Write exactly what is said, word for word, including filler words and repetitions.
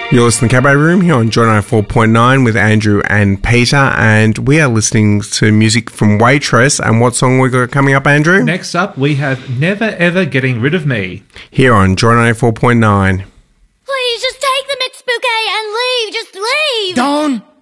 You're listening to Cabaret Room here on Joy ninety-four point nine with Andrew and Peter, and we are listening to music from Waitress. And what song we got coming up, Andrew? Next up, we have Never Ever Getting Rid of Me. Here on Joy ninety-four point nine. Please, just take the Mitsubuke and leave. Just leave. Dawn,